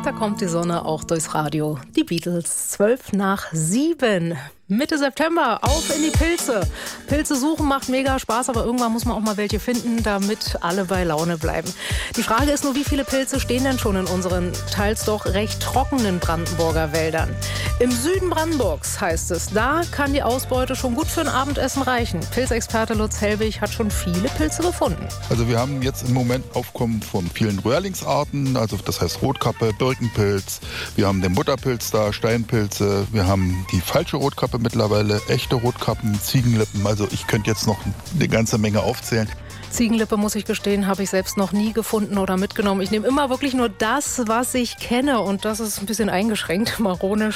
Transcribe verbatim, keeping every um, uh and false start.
da kommt die Sonne auch durchs Radio. Die Beatles, zwölf nach sieben. Mitte September, auf in die Pilze. Pilze suchen macht mega Spaß, aber irgendwann muss man auch mal welche finden, damit alle bei Laune bleiben. Die Frage ist nur, wie viele Pilze stehen denn schon in unseren teils doch recht trockenen Brandenburger Wäldern? Im Süden Brandenburgs heißt es, da kann die Ausbeute schon gut für ein Abendessen reichen. Pilzexperte Lutz Helbig hat schon viele Pilze gefunden. Also wir haben jetzt im Moment Aufkommen von vielen Röhrlingsarten, also das heißt Rotkappe, Birkenpilz, wir haben den Butterpilz da, Steinpilze, wir haben die falsche Rotkappe mittlerweile, echte Rotkappen, Ziegenlippen, also ich könnte jetzt noch eine ganze Menge aufzählen. Ziegenlippe, muss ich gestehen, habe ich selbst noch nie gefunden oder mitgenommen. Ich nehme immer wirklich nur das, was ich kenne und das ist ein bisschen eingeschränkt. Marone,